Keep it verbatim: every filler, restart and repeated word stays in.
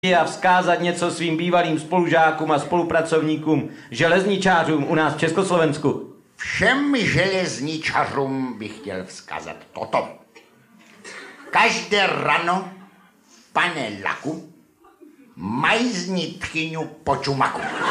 a vzkázat něco svým bývalým spolužákům a spolupracovníkům, železničářům u nás v Československu? Všem železničařům bych chtěl vzkázat toto. Každé ráno, pane Laku, majzni tchyňu po čumaku.